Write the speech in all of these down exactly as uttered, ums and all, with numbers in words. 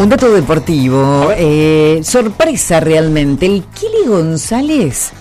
Un dato deportivo, eh, sorpresa realmente, el Kili González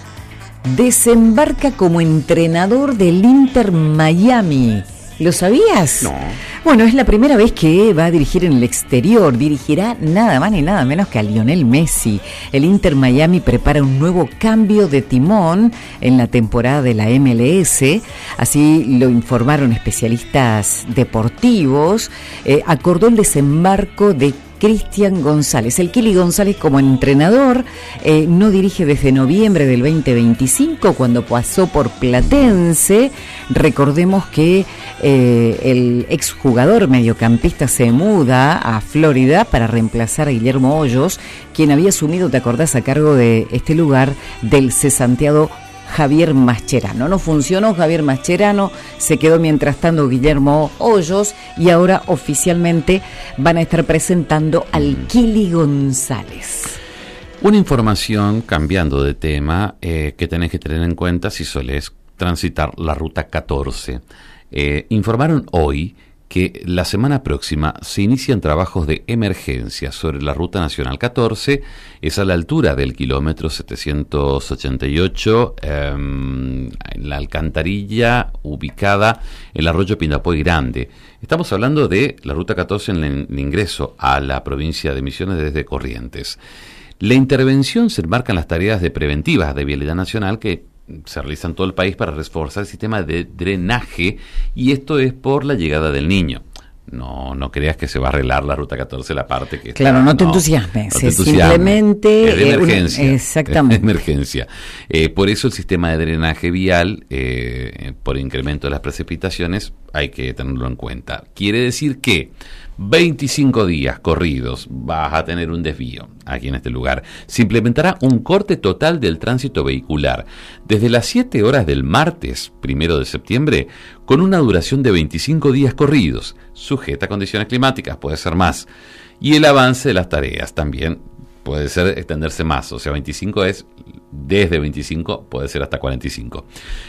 desembarca como entrenador del Inter Miami. ¿Lo sabías? No. Bueno, es la primera vez que va a dirigir en el exterior. Dirigirá nada más ni nada menos que a Lionel Messi. El Inter Miami prepara un nuevo cambio de timón en la temporada de la M L S. Así lo informaron especialistas deportivos. Eh, acordó el desembarco de Cristian González. El Kili González como entrenador eh, no dirige desde noviembre del veinte veinticinco, cuando pasó por Platense. Recordemos que eh, el exjugador mediocampista se muda a Florida para reemplazar a Guillermo Hoyos, quien había asumido, ¿te acordás?, a cargo de este lugar del cesanteado Javier Mascherano. No funcionó Javier Mascherano, se quedó mientras tanto Guillermo Hoyos y ahora oficialmente van a estar presentando al Kili González. Una información, cambiando de tema, eh, que tenés que tener en cuenta si solés transitar la ruta catorce. Eh, informaron hoy que la semana próxima se inician trabajos de emergencia sobre la Ruta Nacional catorce, es a la altura del kilómetro setecientos ochenta y ocho, eh, en la alcantarilla ubicada en el arroyo Pindapoy Grande. Estamos hablando de la Ruta catorce en el ingreso a la provincia de Misiones desde Corrientes. La intervención se enmarca en las tareas de preventivas de Vialidad Nacional que se realiza en todo el país para reforzar el sistema de drenaje, y esto es por la llegada del niño. No, no creas que se va a arreglar la Ruta catorce, la parte que claro, está, no te no, entusiasmes, no te es entusiasmes. simplemente es de emergencia, una, exactamente, es de emergencia. Eh, por eso el sistema de drenaje vial, eh, por incremento de las precipitaciones, hay que tenerlo en cuenta. Quiere decir que veinticinco días corridos vas a tener un desvío aquí en este lugar. Se implementará un corte total del tránsito vehicular desde las siete horas del martes primero de septiembre, con una duración de veinticinco días corridos, sujeta a condiciones climáticas, puede ser más. Y el avance de las tareas también puede ser extenderse más, o sea, veinticinco es desde veinticinco, puede ser hasta cuarenta y cinco.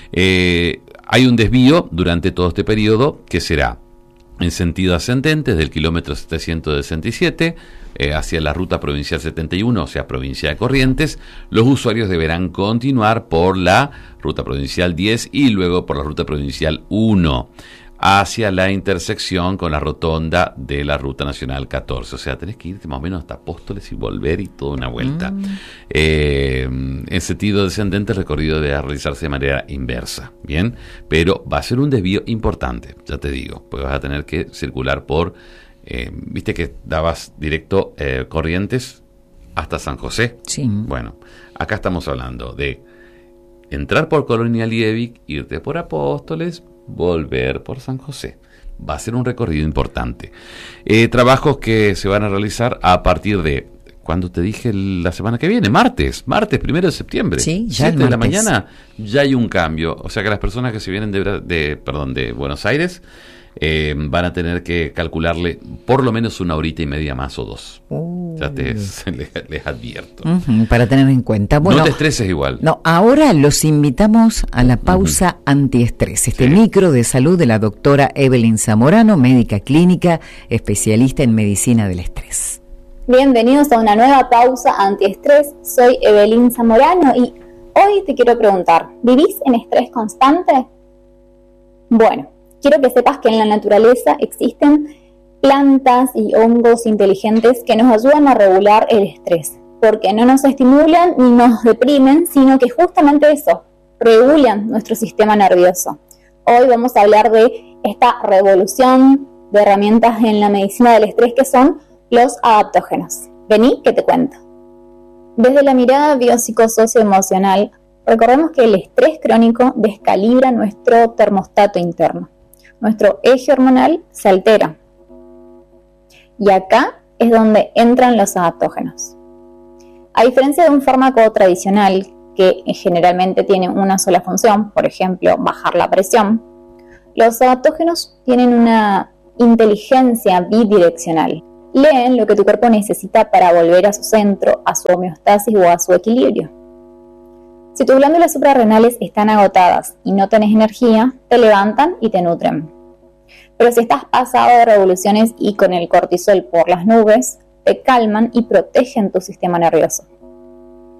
Eh, hay un desvío durante todo este periodo que será en sentido ascendente desde el kilómetro setecientos sesenta y siete eh, hacia la ruta provincial setenta y uno, o sea, provincia de Corrientes. Los usuarios deberán continuar por la ruta provincial diez y luego por la ruta provincial uno hacia la intersección con la rotonda de la Ruta Nacional catorce. O sea, tenés que irte más o menos hasta Apóstoles y volver y toda una vuelta. Mm. Eh, en sentido descendente, el recorrido debe realizarse de manera inversa, ¿bien? Pero va a ser un desvío importante, ya te digo, porque vas a tener que circular por, eh, viste que dabas directo eh, Corrientes hasta San José. Sí. Bueno, acá estamos hablando de entrar por Colonia Liebig, irte por Apóstoles, volver por San José. Va a ser un recorrido importante. Eh, trabajos que se van a realizar a partir de, ¿cuándo te dije? La semana que viene, martes, martes primero de septiembre. Sí, ya siete el de la martes. mañana, ya hay un cambio. O sea que las personas que se vienen de, de, perdón, de Buenos Aires eh, van a tener que calcularle por lo menos una horita y media más o dos. Uh. Ya te, les, les advierto. Uh-huh, para tener en cuenta. Bueno, no te estreses igual. No, ahora los invitamos a la pausa uh-huh. antiestrés. Este sí. micro de salud de la doctora Evelyn Zamorano, médica clínica, especialista en medicina del estrés. Bienvenidos a una nueva pausa antiestrés. Soy Evelyn Zamorano y hoy te quiero preguntar, ¿vivís en estrés constante? Bueno, quiero que sepas que en la naturaleza existen plantas y hongos inteligentes que nos ayudan a regular el estrés, porque no nos estimulan ni nos deprimen, sino que justamente eso, regulan nuestro sistema nervioso. Hoy vamos a hablar de esta revolución de herramientas en la medicina del estrés que son los adaptógenos. Vení que te cuento. Desde la mirada biopsicosocioemocional, recordemos que el estrés crónico descalibra nuestro termostato interno. Nuestro eje hormonal se altera. Y acá es donde entran los adaptógenos. A diferencia de un fármaco tradicional que generalmente tiene una sola función, por ejemplo, bajar la presión, los adaptógenos tienen una inteligencia bidireccional. Leen lo que tu cuerpo necesita para volver a su centro, a su homeostasis o a su equilibrio. Si tus glándulas suprarrenales están agotadas y no tenés energía, te levantan y te nutren. Pero si estás pasado de revoluciones y con el cortisol por las nubes, te calman y protegen tu sistema nervioso.